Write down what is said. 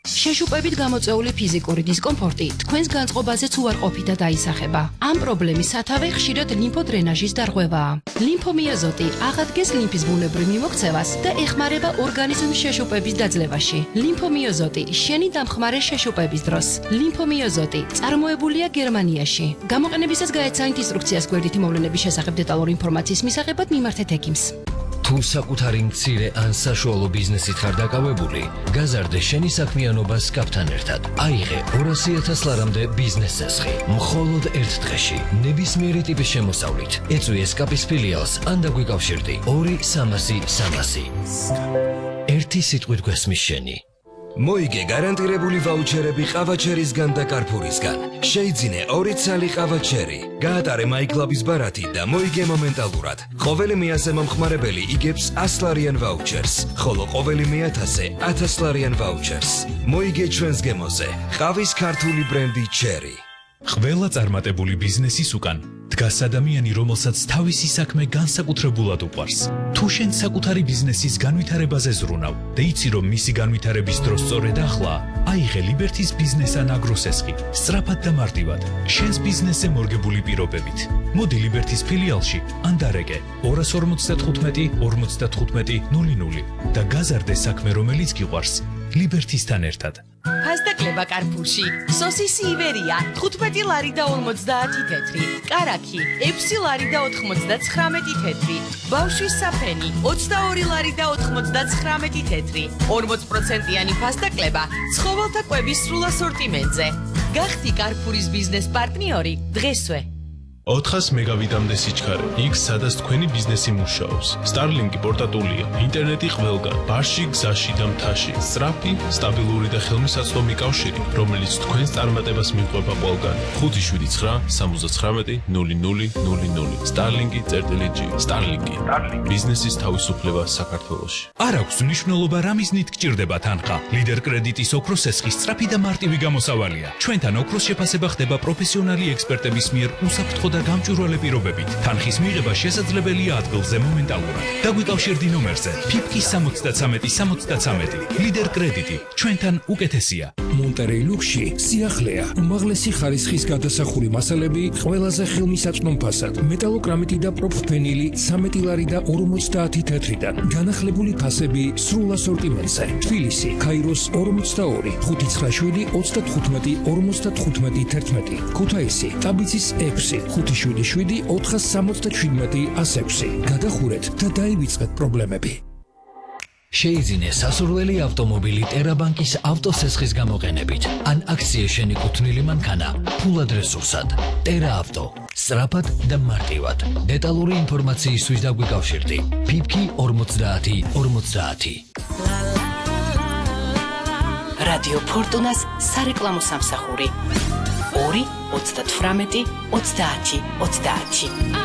შეშუპებით გამოწვეული ფიზიკური დისკომფორტი თქვენს განწყობაზეც უარყოფით და დაისახება. ამ პრობლემის სათავე ხშირად ლიმფოდრენაჟის დარღვევაა. ლიმფომიოზოტი აღადგენს ლიმფის ბუნებრივ მიმოქცევას და ეხმარება ორგანიზმის შეშუპების დაძლევაში. ლიმფომიოზოტი შენი დამხმარე შეშუპების დროს. ლიმფომიოზოტი წარმოებულია გერმანიაში. გამოყენებისას გაეცანით ინსტრუქციას გვერდითი მოვლენების შესახებ დეტალური ინფორმაციის მისაღებად მიმართეთ ექიმს. თუ საკუთარი მცირე ან საშუალო ბიზნესით ხარ დაკავებული, გაზარდე შენი საქმიანობა სკაფთან ერთად. აიღე 200,000 ლარამდე ბიზნეს ზესხი. მხოლოდ ერთ დღეში, ნებისმიერი ტიპის შემოსავლით. ეწვი სკაფის ფილიალს ან დაგვიკავშირდი 2-300-300. ერთი სიტყვით გვესმის შენი. მოიგე გარანტირებული ვაუჩერები ყავაჩერისგან და კარფურისგან. შეიძინე 2 ცალი ყავაჩერი. გაატარე MyClub-ის ბარათი და მოიგე მომენტალურად. ყოველი 100 მომხმარებელი იგებს 100 ლარიან ვაუჩერს, ხოლო ყოველი 1000-ზე 1000 ლარიან ვაუჩერს. მოიგე ჩვენს გემოზე. ყავის ქართული ბრენდი ჩერი. ყველა წარმატებული ბიზნესის უკან დგას ადამიანი, რომელსაც თავისი საქმე განსაკუთრებულად უყვარს. თუ შენ საკუთარი ბიზნესის განვითარებაზე ზრუნავ და იცი, რომ მისი განვითარების დრო სწორედ ახლაა, აიღე ლიბერთის ბიზნეს ან აგროს ესხი, სწრაფად და მარტივად, შენს ბიზნესზე მორგებული პირობებით. მოდი ლიბერთის ფილიალში ან დარეკე 255 55 00 და გაზარდე საქმე, რომელიც გიყვარს, ლიბერთისთან ერთად. ფასდაკლება კარფურში. სოსისი ივერია 15 ლარი და 50 თეთრი. კარაქი 6 ლარი და 99 თეთრი. ბავშვის საფენი 22 ლარი და 99 თეთრი. 40%-იანი ფასდაკლება ცხოველთა კვების სრულ ასორტიმენტზე. გახდი კარფურის ბიზნეს პარტნიორი დღესვე. 400 მეგავიტამდე სიჩქარე. იქ სადაც თქვენი ბიზნესი მუშაობს. Starlink-ი პორტატულია, ინტერნეტი ყველგან, ბარში, გზაში და მთაში. სწრაფი, სტაბილური და ხელმისაწვდომი კავშირი, რომელიც თქვენს წარმატებას მიყვება ყველგან. 579-79-0000. Starlink-ი.G. Starlink-ი. ბიზნესის თავისუფლება საქართველოში. არ აქვს მნიშვნელობა რა მიზნით გჭირდება თანხა. ლიდერ კრედიტის ოქროს ესხი სწრაფი და მარტივი გამოსავალია. ჩვენთან ოქროს შეფასება ხდება პროფესიონალი ექსპერტების მიერ უსაფრთხო და გამჭვირვალე პირობებით. თანხის მიღება შესაძლებელია ადგილზე მომენტალურად. დაგვიკავშირდი ნომერზე PIPK 73-73. ლიდერ კრედიტი ჩვენთან უკეთესია. მონტერეი ლუქსში სიახლეა, უმაღლესი ხარისხის გადასახური მასალები ყველაზე ხელმისაწვდომ ფასად. მეტალოკრამიტი და პროფენილი 13 ლარი და 50 თეთრიდან. განახლებული ფასები სრულ ასორტიმენტზე. თბილისი, ქაიროს 42, 597 35 55 11. ქუთაისი, ტაბიცის 6, 577 477 106. გადახურეთ და დაივიწყეთ პრობლემები. შეიძინე სასურველი ავტომობილი ტერაბანკის ავტოსესხის გამოყენებით ან აქცია შენიკუთვნილი მანქანა ფულად რესურსად. ტერა ავტო. სწრაფად და მარტივად. დეტალური ინფორმაციისთვის დაგვიკავშირდი PIPK 50-50. რადიო ფორტუნას სარეკლამო სამსახური 2 38 30 30.